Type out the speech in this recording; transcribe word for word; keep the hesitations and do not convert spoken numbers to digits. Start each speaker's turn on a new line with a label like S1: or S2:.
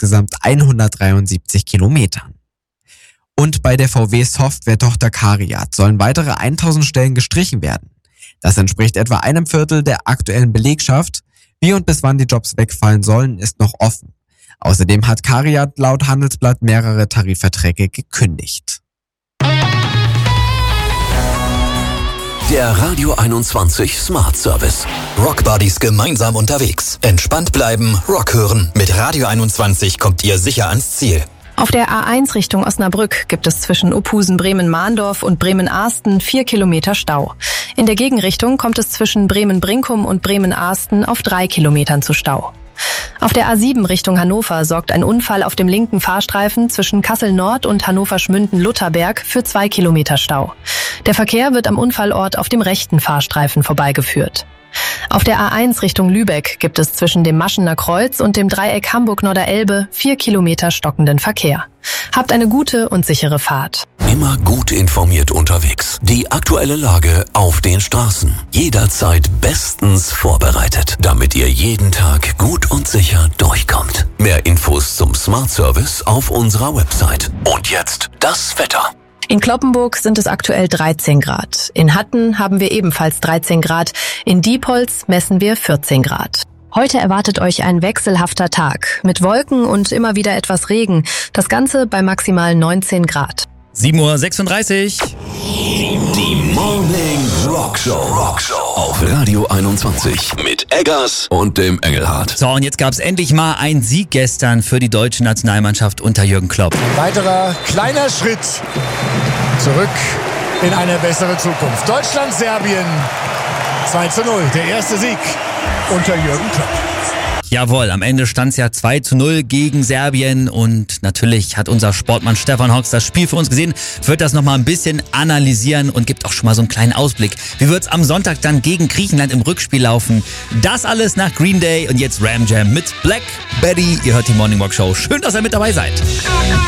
S1: insgesamt hundertdreiundsiebzig Kilometern. Und bei der V W-Software-Tochter CARIAD sollen weitere tausend Stellen gestrichen werden. Das entspricht etwa einem Viertel der aktuellen Belegschaft. Wie und bis wann die Jobs wegfallen sollen, ist noch offen. Außerdem hat CARIAD laut Handelsblatt mehrere Tarifverträge gekündigt.
S2: Der Radio einundzwanzig Smart Service. Rock Buddies gemeinsam unterwegs. Entspannt bleiben, Rock hören. Mit Radio einundzwanzig kommt ihr sicher ans Ziel.
S3: Auf der A eins Richtung Osnabrück gibt es zwischen Uphusen Bremen-Mahndorf und Bremen-Ahsten vier Kilometer Stau. In der Gegenrichtung kommt es zwischen Bremen-Brinkum und Bremen-Ahsten auf drei Kilometern zu Stau. Auf der A sieben Richtung Hannover sorgt ein Unfall auf dem linken Fahrstreifen zwischen Kassel-Nord und Hannover-Schmünden-Lutherberg für zwei Kilometer Stau. Der Verkehr wird am Unfallort auf dem rechten Fahrstreifen vorbeigeführt. Auf der A eins Richtung Lübeck gibt es zwischen dem Maschener Kreuz und dem Dreieck Hamburg-Norderelbe vier Kilometer stockenden Verkehr. Habt eine gute und sichere Fahrt.
S2: Immer gut informiert unterwegs. Die aktuelle Lage auf den Straßen. Jederzeit bestens vorbereitet, damit ihr jeden Tag gut und sicher durchkommt. Mehr Infos zum Smart Service auf unserer Website. Und jetzt das Wetter.
S3: In Cloppenburg sind es aktuell dreizehn Grad. In Hatten haben wir ebenfalls dreizehn Grad. In Diepholz messen wir vierzehn Grad. Heute erwartet euch ein wechselhafter Tag mit Wolken und immer wieder etwas Regen. Das Ganze bei maximal neunzehn Grad.
S4: sieben Uhr sechsunddreißig.
S2: Die Morning Rock Show. Rock Show auf Radio einundzwanzig mit Eggers und dem Engelhardt.
S4: So, und jetzt gab es endlich mal einen Sieg gestern für die deutsche Nationalmannschaft unter Jürgen Klopp.
S5: Ein weiterer kleiner Schritt zurück in eine bessere Zukunft. Deutschland, Serbien zwei zu null. Der erste Sieg unter Jürgen Klopp.
S4: Jawohl, am Ende stand es ja zwei zu null gegen Serbien und natürlich hat unser Sportmann Stefan Hocks das Spiel für uns gesehen, wird das nochmal ein bisschen analysieren und gibt auch schon mal so einen kleinen Ausblick. Wie wird es am Sonntag dann gegen Griechenland im Rückspiel laufen? Das alles nach Green Day und jetzt Ram Jam mit Black Betty. Ihr hört die Morning Walk Show. Schön, dass ihr mit dabei seid.